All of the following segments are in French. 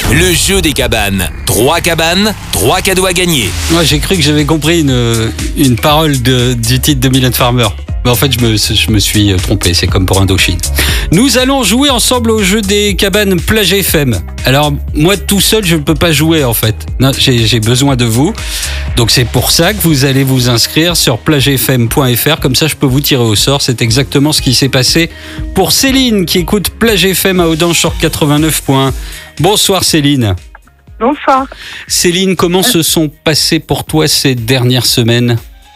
Le jeu des cabanes. 3 cabanes, 3 cadeaux à gagner. Moi, j'ai cru que j'avais compris une parole du titre de Mylène Farmer. Mais en fait, je me suis trompé. C'est comme pour Indochine. Nous allons jouer ensemble au jeu des cabanes Plage FM. Alors, moi, tout seul, je ne peux pas jouer, en fait. Non, j'ai besoin de vous. Donc, c'est pour ça que vous allez vous inscrire sur plagefm.fr. Comme ça, je peux vous tirer au sort. C'est exactement ce qui s'est passé pour Céline, qui écoute Plage FM à Audange sur 89.1. Bonsoir, Céline. Bonsoir. Céline, comment se sont passées pour toi ces dernières semaines ?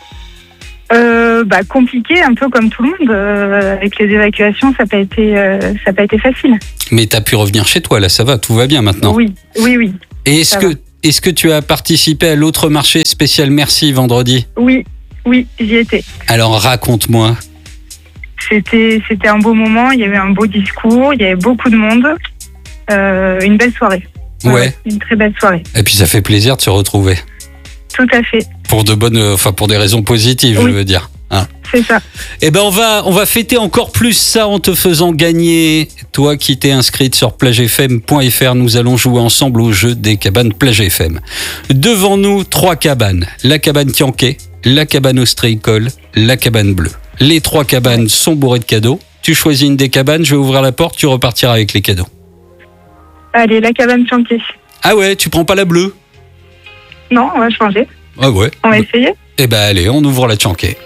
Compliqué, un peu comme tout le monde. Avec les évacuations, ça n'a pas été facile. Mais tu as pu revenir chez toi, là, ça va, tout va bien maintenant. Oui. Et est-ce que tu as participé à l'autre marché spécial Merci vendredi ? Oui, j'y étais. Alors raconte-moi. C'était un beau moment, il y avait un beau discours, il y avait beaucoup de monde. Une belle soirée. Ouais. Une très belle soirée. Et puis ça fait plaisir de se retrouver. Tout à fait. Pour des raisons positives, oui. Je veux dire. Hein. C'est ça. Eh ben on va fêter encore plus ça en te faisant gagner. Toi qui t'es inscrite sur plagefm.fr, nous allons jouer ensemble au jeu des cabanes Plage FM. Devant nous, 3 cabanes. La cabane Tianquet, la cabane ostréicole, la cabane bleue. Les 3 cabanes sont bourrées de cadeaux. Tu choisis une des cabanes, je vais ouvrir la porte, tu repartiras avec les cadeaux. Allez, la cabane Tianquet. Ah ouais, tu prends pas la bleue ? Non, on va changer. Ah ouais. On va essayer. Eh ben allez, on ouvre la Tianquet.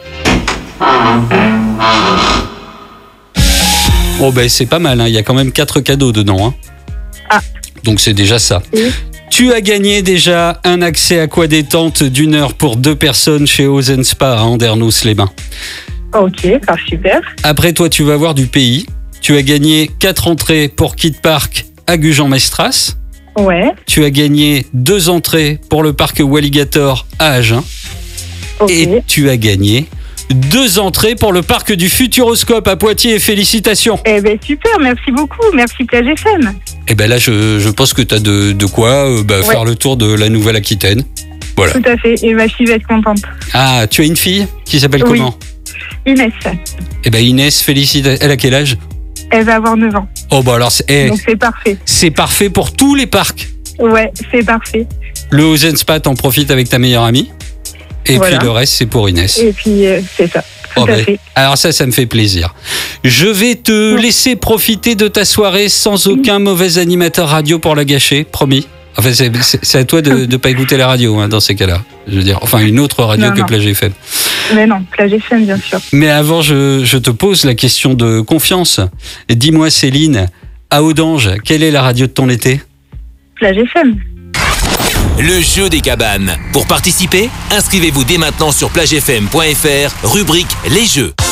Oh ben c'est pas mal, hein. Il y a quand même 4 cadeaux dedans. Hein. Ah. Donc c'est déjà ça. Oui. Tu as gagné déjà un accès aquadétente d'1 heure pour 2 personnes chez Ozen Spa à Andernos-les-Bains. Ok, super. Après toi, tu vas voir du pays. Tu as gagné 4 entrées pour Kid Park à Gujan-Mestras. Ouais. Tu as gagné 2 entrées pour le parc Walligator à Agen. Ok. Et tu as gagné 2 entrées pour le parc du Futuroscope à Poitiers. Félicitations. Eh ben super, merci beaucoup. Merci Plage FM. Eh ben là, je pense que tu as de quoi faire le tour de la Nouvelle-Aquitaine. Voilà. Tout à fait. Et ma fille va être contente. Ah, tu as une fille qui s'appelle comment ? Inès. Eh ben Inès, félicitations. Elle a quel âge ? Elle va avoir 9 ans. Oh bah alors, donc c'est parfait. C'est parfait pour tous les parcs. Ouais, c'est parfait. Le Ozen Spa, t'en profites avec ta meilleure amie. Et voilà. Puis le reste, c'est pour Inès. Et puis, c'est ça. Tout à fait. Alors ça me fait plaisir. Je vais te laisser profiter de ta soirée sans aucun mauvais animateur radio pour la gâcher, promis. Enfin, c'est à toi de ne pas écouter la radio dans ces cas-là. Je veux dire, enfin, une autre radio que Plage FM. Mais non, Plage FM, bien sûr. Mais avant, je te pose la question de confiance. Dis-moi, Céline, à Audange, quelle est la radio de ton été ? Plage FM. Le jeu des cabanes. Pour participer, inscrivez-vous dès maintenant sur plagefm.fr, rubrique Les Jeux.